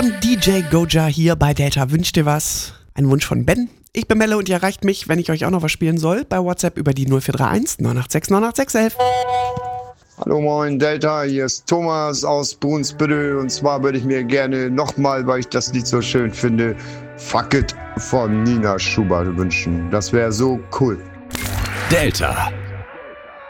DJ Goja hier bei Delta wünscht dir was. Ein Wunsch von Ben. Ich bin Melle und ihr erreicht mich, wenn ich euch auch noch was spielen soll, bei WhatsApp über die 0431 986 98611. Hallo moin Delta, hier ist Thomas aus Brunsbüttel und zwar würde ich mir gerne nochmal, weil ich das Lied so schön finde, Fuck It von Nina Schubert wünschen. Das wäre so cool. Delta.